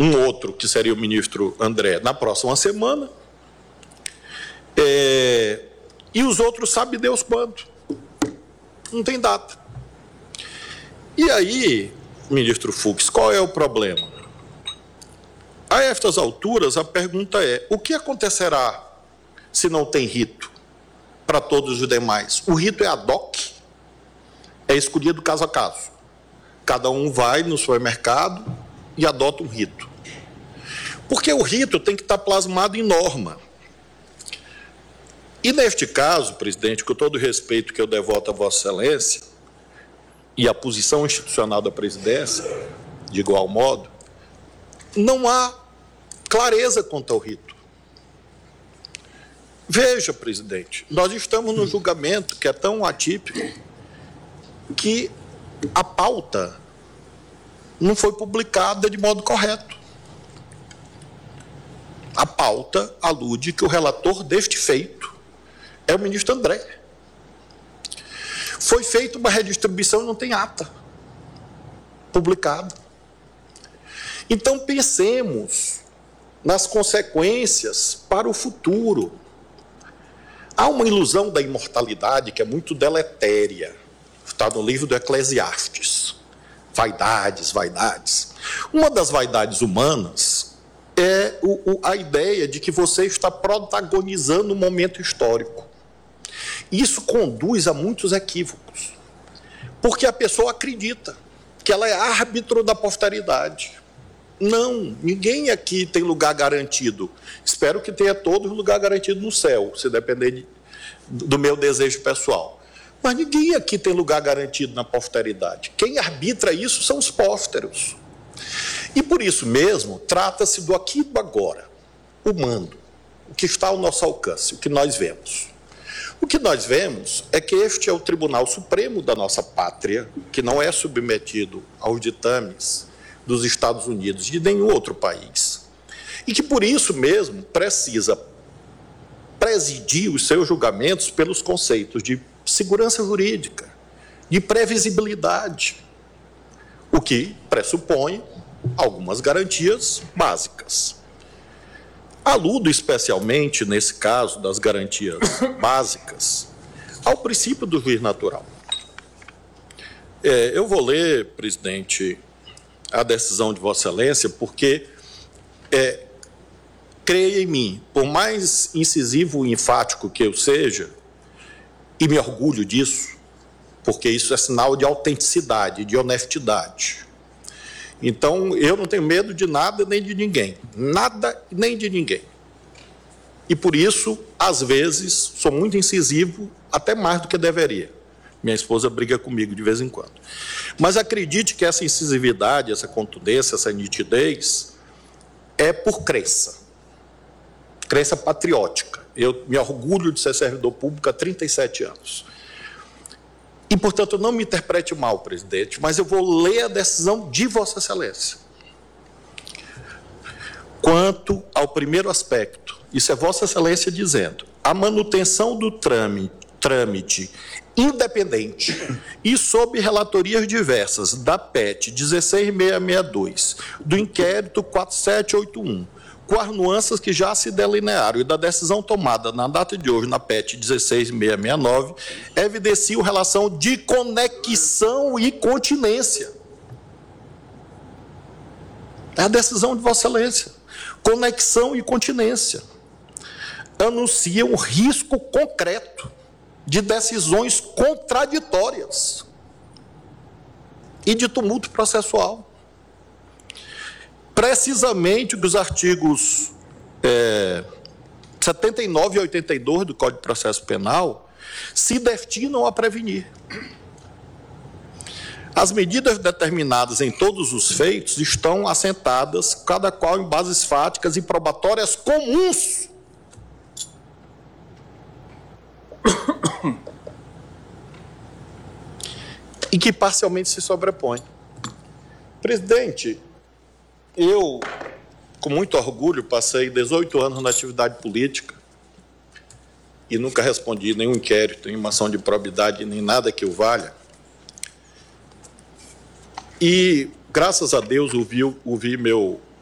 um outro, que seria o ministro André, na próxima semana, e os outros sabe Deus quando. Não tem data. E aí, ministro Fux, qual é o problema? A estas alturas, a pergunta é: o que acontecerá se não tem rito para todos os demais? O rito é ad hoc, é escolhido caso a caso. Cada um vai no supermercado e adota um rito. Porque o rito tem que estar plasmado em norma. E neste caso, presidente, com todo o respeito que eu devoto a Vossa Excelência e a posição institucional da presidência, de igual modo, não há clareza quanto ao rito. Veja, presidente, nós estamos num julgamento que é tão atípico que a pauta não foi publicada de modo correto. A pauta alude que o relator deste feito é o ministro André. Foi feita uma redistribuição e não tem ata publicada. Então, pensemos nas consequências para o futuro. Há uma ilusão da imortalidade que é muito deletéria. Está no livro do Eclesiastes. Vaidades, vaidades. Uma das vaidades humanas é a ideia de que você está protagonizando um momento histórico. Isso conduz a muitos equívocos, porque a pessoa acredita que ela é árbitro da posteridade. Não, ninguém aqui tem lugar garantido. Espero que tenha todos lugar garantido no céu, se depender do meu desejo pessoal. Mas ninguém aqui tem lugar garantido na posteridade. Quem arbitra isso são os pósteros. E por isso mesmo, trata-se do aqui e do agora, humano, o que está ao nosso alcance, o que nós vemos. O que nós vemos é que este é o Tribunal Supremo da nossa pátria, que não é submetido aos ditames dos Estados Unidos e de nenhum outro país. E que, por isso mesmo, precisa presidir os seus julgamentos pelos conceitos de segurança jurídica, de previsibilidade, o que pressupõe algumas garantias básicas. Aludo especialmente, nesse caso das garantias básicas, ao princípio do juiz natural. Eu vou ler, presidente, a decisão de Vossa Excelência, porque, creia em mim, por mais incisivo e enfático que eu seja, e me orgulho disso, porque isso é sinal de autenticidade, de honestidade. Então, eu não tenho medo de nada nem de ninguém. Nada nem de ninguém. E, por isso, às vezes, sou muito incisivo, até mais do que deveria. Minha esposa briga comigo de vez em quando. Mas acredite que essa incisividade, essa contundência, essa nitidez, é por crença. Crença patriótica. Eu me orgulho de ser servidor público há 37 anos. E, portanto, não me interprete mal, presidente, mas eu vou ler a decisão de Vossa Excelência. Quanto ao primeiro aspecto, isso é Vossa Excelência dizendo: a manutenção do trâmite independente e sob relatorias diversas da PET 16662, do inquérito 4781, com as nuances que já se delinearam e da decisão tomada na data de hoje na PET 16669, evidenciam relação de conexão e continência. É a decisão de Vossa Excelência. Conexão e continência. Anunciam um risco concreto de decisões contraditórias e de tumulto processual. Precisamente o que os artigos 79 e 82 do Código de Processo Penal se destinam a prevenir. As medidas determinadas em todos os feitos estão assentadas, cada qual em bases fáticas e probatórias comuns. E que parcialmente se sobrepõem. Presidente, eu, com muito orgulho, passei 18 anos na atividade política e nunca respondi nenhum inquérito, nenhuma ação de probidade, nem nada que o valha. E, graças a Deus, ouvi meu